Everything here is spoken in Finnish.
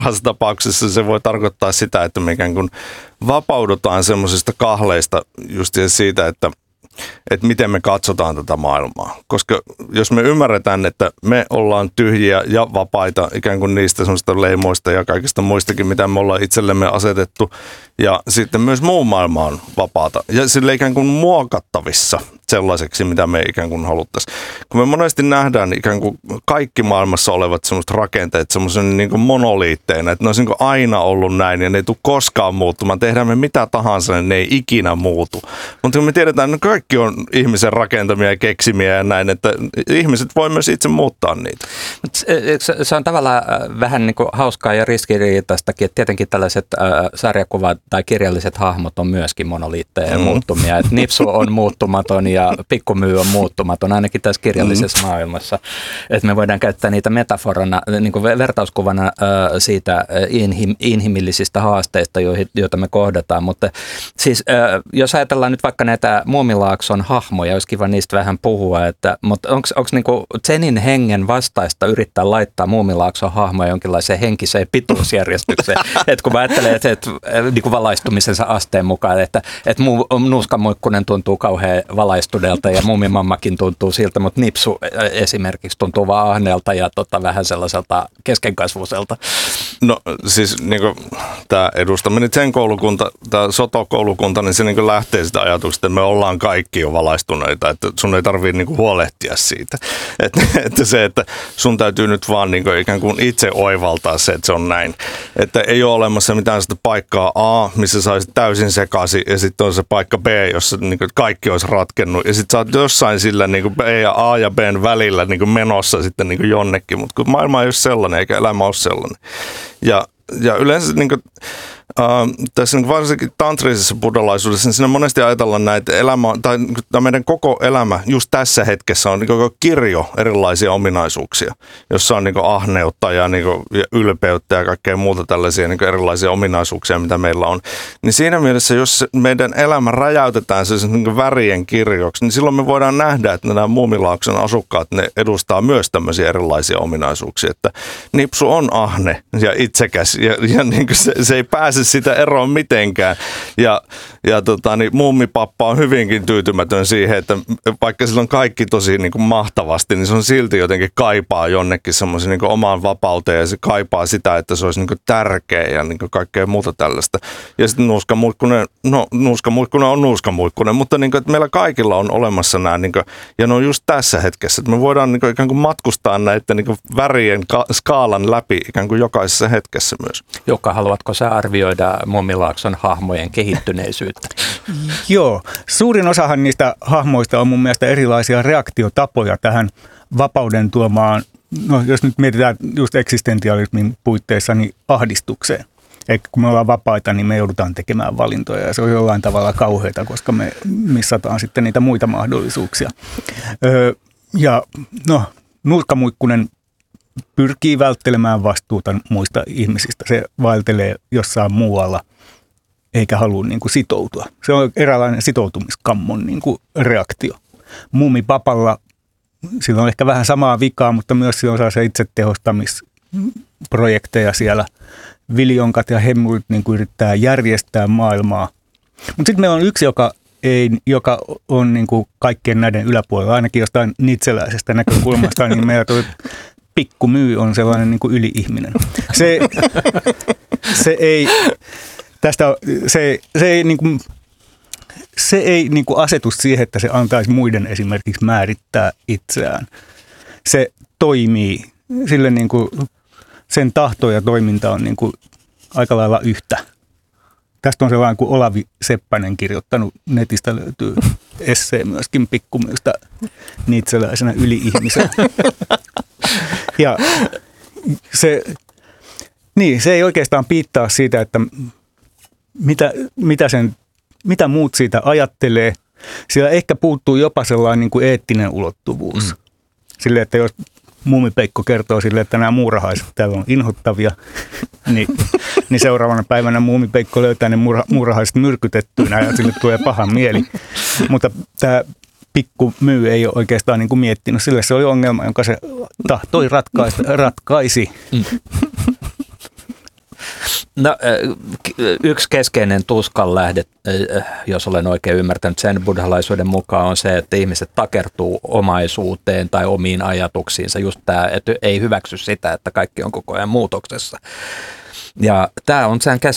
parhaassa tapauksessa se voi tarkoittaa sitä, että me ikään kuin vapaudutaan semmoisista kahleista just siitä, että miten me katsotaan tätä maailmaa. Koska jos me ymmärretään, että me ollaan tyhjiä ja vapaita ikään kuin niistä semmoista leimoista ja kaikista muistakin, mitä me ollaan itsellemme asetettu, ja sitten myös muu maailma on vapaata ja sille ikään kuin muokattavissa sellaiseksi, mitä me ikään kuin haluttaisiin. Kun me monesti nähdään ikään kuin kaikki maailmassa olevat semmoiset rakenteet semmoisen niin kuin monoliitteina, että ne olisi niin kuin aina ollut näin ja ne ei tule koskaan muuttumaan. Tehdään me mitä tahansa, niin ne ei ikinä muutu. Mutta kun me tiedetään, että kaikki on ihmisen rakentamia ja keksimiä ja näin, että ihmiset voi myös itse muuttaa niitä. Se on tavallaan vähän niin kuin hauskaa ja ristiriitaistakin, että tietenkin tällaiset sarjakuvat tai kirjalliset hahmot on myöskin monoliitteja ja muuttumia. Että Nipsu on muuttumaton ja Pikkumyy on muuttumaton, ainakin tässä kirjallisessa maailmassa. Että me voidaan käyttää niitä metaforana, niin kuin vertauskuvana siitä inhimillisistä haasteista, joita me kohdataan. Mutta siis jos ajatellaan nyt vaikka näitä Muumilaakson hahmoja, olisi kiva niistä vähän puhua, mutta onko niinku Zenin hengen vastaista yrittää laittaa Muumilaakson hahmoja jonkinlaiseen henkiseen pituusjärjestykseen? Että kun mä ajattelen, että niinku valaistumisensa asteen mukaan, että Nuuskamuikkunen tuntuu kauhean valaistuneelta ja Muumimammakin tuntuu siltä, mutta Nipsu esimerkiksi tuntuu vaan ahneelta ja vähän sellaiselta keskenkasvuiselta. No siis niinku tämä edustaminen Zen-koulukunta, tämä Soto-koulukunta, niin se niinku lähtee sitä ajatuksesta, että me ollaan kaikki jo valaistuneita, että sun ei tarvitse niinku huolehtia siitä. Että se, että sun täytyy nyt vaan niinku ikään kuin itse oivaltaa se, että se on näin. Että ei ole olemassa mitään sitä paikkaa A, missä sä olisit täysin sekaisin, ja sitten on se paikka B, jossa niinku kaikki olisi ratkennut. Ja sitten sä oot jossain sillä niinku A ja B:n välillä niinku menossa sitten niinku jonnekin, mutta kun maailma ei ole sellainen, eikä elämä ole sellainen. Ja yleensä niinku tässä varsinkin tantrisessa buddhalaisuudessa, niin siinä monesti ajatellaan näitä elämää, tai meidän koko elämä just tässä hetkessä on niin kirjo erilaisia ominaisuuksia, jossa on niin ahneutta ja, niin ja ylpeyttä ja kaikkea muuta tällaisia niin erilaisia ominaisuuksia, mitä meillä on. Niin siinä mielessä, jos meidän elämä räjäytetään se niin värien kirjoksi, niin silloin me voidaan nähdä, että nämä Muumilaakson asukkaat, ne edustaa myös tämmöisiä erilaisia ominaisuuksia, että Nipsu on ahne ja itsekäs ja niin se ei pääse sitä eroon mitenkään. Niin Muumipappa on hyvinkin tyytymätön siihen, että vaikka sillä on kaikki tosi niin kuin mahtavasti, niin se on silti jotenkin kaipaa jonnekin semmoisen niin kuin omaan vapauteen ja se kaipaa sitä, että se olisi niin kuin tärkeä ja niin kuin kaikkea muuta tällaista. Ja sitten nuuskamuikkunen on nuuskamuikkunen, mutta niin kuin, että meillä kaikilla on olemassa nämä, niin kuin, ja ne on just tässä hetkessä, että me voidaan niin kuin, ikään kuin matkustaa näiden niin kuin värien skaalan läpi ikään kuin jokaisessa hetkessä myös. Jukka, haluatko sä arvioida Muumilaakson hahmojen kehittyneisyyttä? Joo, suurin osahan niistä hahmoista on mun mielestä erilaisia reaktiotapoja tähän vapauden tuomaan, no jos nyt mietitään just eksistentialismin puitteissa, niin ahdistukseen. Eli kun me ollaan vapaita, niin me joudutaan tekemään valintoja ja se on jollain tavalla kauheata, koska me missataan sitten niitä muita mahdollisuuksia. Nuuskamuikkunen pyrkii välttelemään vastuuta muista ihmisistä. Se vaeltelee jossain muualla eikä halua niin kuin sitoutua. Se on eräänlainen sitoutumiskammon niin kuin reaktio. Muumipapalla sillä on ehkä vähän samaa vikaa, mutta myös sillä on sellaisia itsetehostamisprojekteja siellä. Viljonkat ja hemmurit niin kuin yrittää järjestää maailmaa. Mutta sitten meillä on yksi, joka on niin kuin kaikkien näiden yläpuolella, ainakin jostain nitseläisestä näkökulmasta, niin meillä Pikkumyy on sellainen niin kuin yli-ihminen. Se ei niin kuin asetu siihen, että se antaisi muiden esimerkiksi määrittää itseään. Se toimii, sille niin kuin, sen tahto ja toiminta on niin kuin aika lailla yhtä. Tästä on sellainen kuin Olavi Seppänen kirjoittanut, netistä löytyy essee myöskin Pikkumyystä nitseläisenä yli-ihmisenä. Ja se ei oikeastaan piittaa siitä, että mitä muut siitä ajattelee. Sillä ehkä puuttuu jopa sellainen niin kuin eettinen ulottuvuus. Silleen, että jos Muumipeikko kertoo sille, että nämä muurahaiset täällä on inhottavia, niin seuraavana päivänä Muumipeikko löytää ne muurahaiset myrkytettyinä ja sille tulee paha mieli. Mutta tämä Pikkumyy ei ole oikeastaan niin kuin miettinyt. Sille se oli ongelma, jonka se tahtoi ratkaisi. No, yksi keskeinen tuskan lähde, jos olen oikein ymmärtänyt sen buddhalaisuuden mukaan, on se, että ihmiset takertuu omaisuuteen tai omiin ajatuksiinsa. Just tämä, että ei hyväksy sitä, että kaikki on koko ajan muutoksessa. Ja tämä on sen